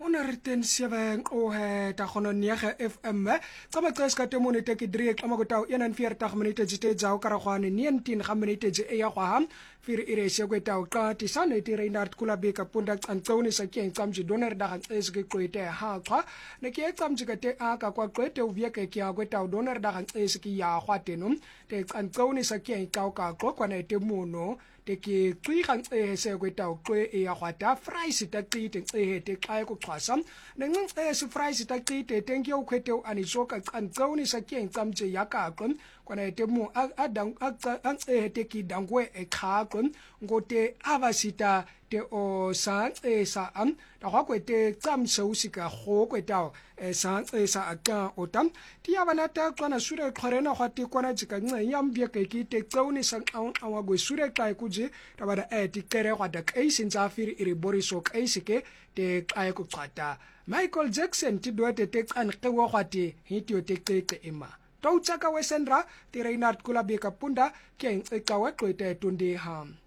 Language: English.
Ona riten sieweng ta gono 9 FM tsama tseska te monite ke drie tsama go tau 41 minute jite jao karagwane 19 ga minute je ya gwa ham fir ire se go tau ka ti sane ti Reinhard Kulabe ka punda tsantsone sa ke tsamji doner da tses ke kwete ha kwa ne ke tsamji ka te a ka kwa kwete u vieke ke a go tau doner da tses ke ya gwa tenum te tsantsone sa ke ka ka kwa ne te mono te ke tsigang se go tau kwe ya gwa ta fries ta tite te kai ko kwasam neng se fries ta tite thank you kwete ani soka tsantsone sa ke tsamje ya ka kon kwana te mo a dang a te ki dangwe e kha kon ngote avasita te o sa sa am da gwa kwete tsam seusika go kwetao sa sa aka otam ti abana ta kwana sure khorena khwati kwana jika nyam bia ke ki te tsone sa awa go sure kai kuje ta bada ti kere kwa da kai sin zafir iri boriso kai sike te kai ku qata Michael Jackson ti doete te kan qewa khwati hitio te te ema tau tsaka wesendra ti Reinhard Kulabe ka punda ke nkawa kwete tundi ham